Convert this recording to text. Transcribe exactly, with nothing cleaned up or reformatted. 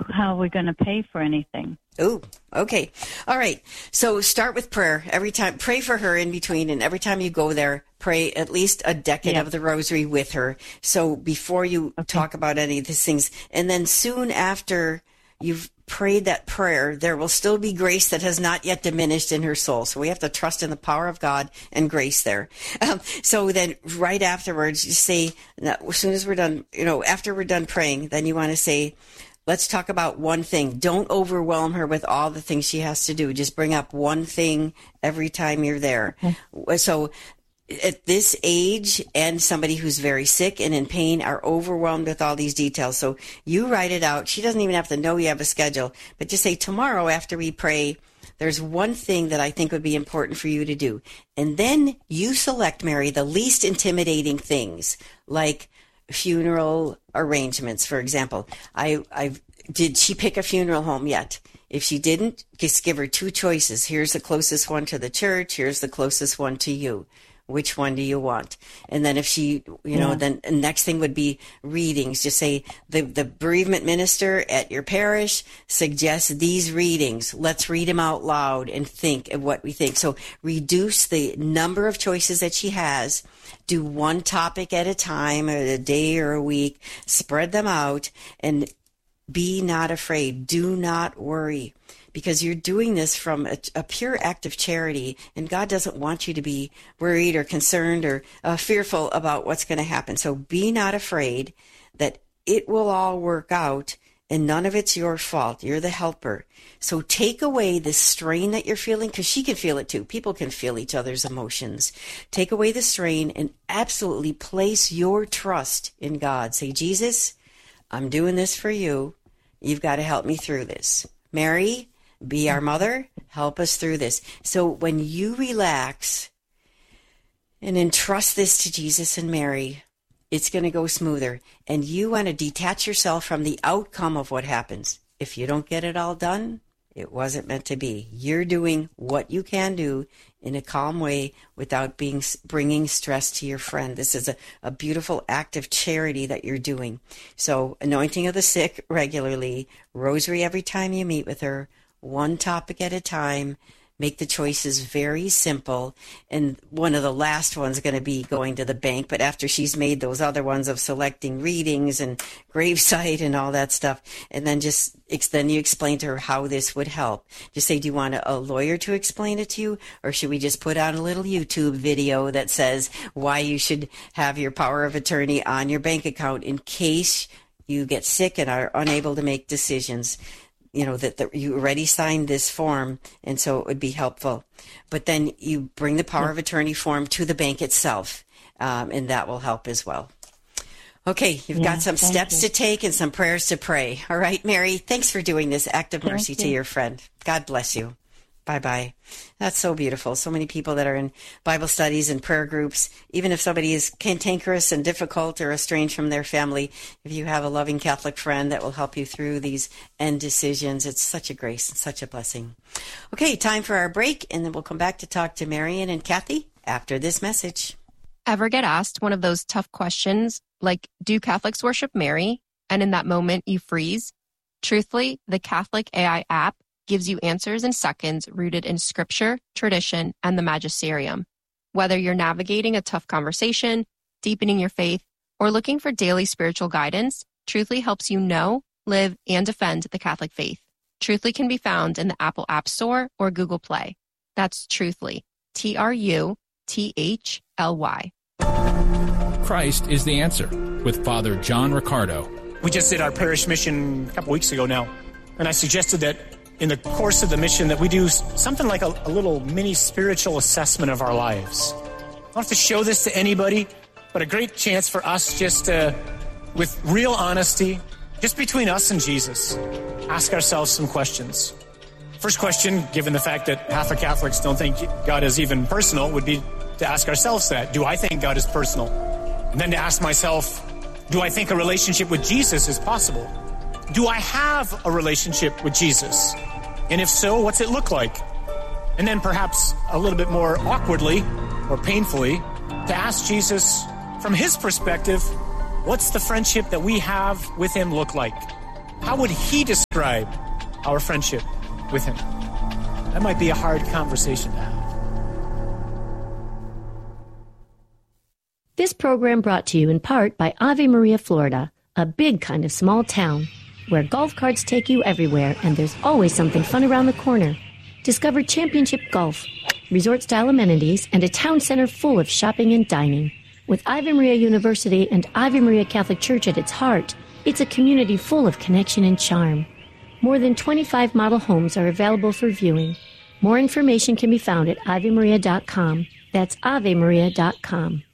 how we're going to pay for anything. Oh, okay. All right. So start with prayer. Every time, pray for her in between, and every time you go there, pray at least a decade Yeah. of the rosary with her. So before you Okay. talk about any of these things, and then soon after you've prayed that prayer, there will still be grace that has not yet diminished in her soul. So we have to trust in the power of God and grace there. Um, so then right afterwards, you say, as soon as we're done, you know, after we're done praying, then you want to say, let's talk about one thing. Don't overwhelm her with all the things she has to do. Just bring up one thing every time you're there. Okay. So at this age, and somebody who's very sick and in pain are overwhelmed with all these details. So you write it out. She doesn't even have to know you have a schedule, but just say, tomorrow after we pray, there's one thing that I think would be important for you to do. And then you select, Mary, the least intimidating things, like funeral arrangements, for example. I, I did she pick a funeral home yet? If she didn't, just give her two choices. Here's the closest one to the church. Here's the closest one to you. Which one do you want? And then if she, you know, yeah. then the next thing would be readings. Just say the, the bereavement minister at your parish suggests these readings. Let's read them out loud and think of what we think. So reduce the number of choices that she has. Do one topic at a time, or a day or a week. Spread them out and be not afraid. Do not worry. Because you're doing this from a, a pure act of charity, and God doesn't want you to be worried or concerned or uh, fearful about what's going to happen. So be not afraid that it will all work out, and none of it's your fault. You're the helper. So take away the strain that you're feeling, because she can feel it too. People can feel each other's emotions. Take away the strain and absolutely place your trust in God. Say, Jesus, I'm doing this for you. You've got to help me through this. Mary, be our mother, help us through this. So when you relax and entrust this to Jesus and Mary, it's going to go smoother. And you want to detach yourself from the outcome of what happens. If you don't get it all done, it wasn't meant to be. You're doing what you can do in a calm way without being bringing stress to your friend. This is a, a beautiful act of charity that you're doing. So anointing of the sick regularly, rosary every time you meet with her, one topic at a time. Make the choices very simple. And one of the last ones is going to be going to the bank. But after she's made those other ones of selecting readings and gravesite and all that stuff, and then just then you explain to her how this would help. Just say, do you want a, a lawyer to explain it to you? Or should we just put on a little YouTube video that says why you should have your power of attorney on your bank account in case you get sick and are unable to make decisions? You know, that, that you already signed this form, and so it would be helpful. But then you bring the power of attorney form to the bank itself, um, and that will help as well. Okay, you've yeah, got some steps you. to take and some prayers to pray. All right, Mary, thanks for doing this act of mercy to your friend. God bless you. Bye-bye. That's so beautiful. So many people that are in Bible studies and prayer groups, even if somebody is cantankerous and difficult or estranged from their family, if you have a loving Catholic friend that will help you through these end decisions, it's such a grace and such a blessing. Okay, time for our break, and then we'll come back to talk to Marian and Kathy after this message. Ever get asked one of those tough questions, like, do Catholics worship Mary? And in that moment, you freeze? Truthfully, the Catholic A I app gives you answers in seconds rooted in scripture, tradition, and the magisterium. Whether you're navigating a tough conversation, deepening your faith, or looking for daily spiritual guidance, Truthfully helps you know, live, and defend the Catholic faith. Truthfully can be found in the Apple App Store or Google Play. That's Truthfully, T R U T H L Y. Christ is the answer with Father John Riccardo. We just did our parish mission a couple weeks ago now, and I suggested that in the course of the mission that we do something like a, a little mini spiritual assessment of our lives. I don't have to show this to anybody, but a great chance for us just to, with real honesty, just between us and Jesus, ask ourselves some questions. First question, given the fact that half of Catholics don't think God is even personal, would be to ask ourselves that. Do I think God is personal? And then to ask myself, do I think a relationship with Jesus is possible? Do I have a relationship with Jesus? And if so, what's it look like? And then perhaps a little bit more awkwardly or painfully to ask Jesus from his perspective, what's the friendship that we have with him look like? How would he describe our friendship with him? That might be a hard conversation to have. This program brought to you in part by Ave Maria, Florida, a big kind of small town where golf carts take you everywhere and there's always something fun around the corner. Discover championship golf, resort-style amenities, and a town center full of shopping and dining. With Ave Maria University and Ave Maria Catholic Church at its heart, it's a community full of connection and charm. More than twenty-five model homes are available for viewing. More information can be found at ave maria dot com. That's ave maria dot com.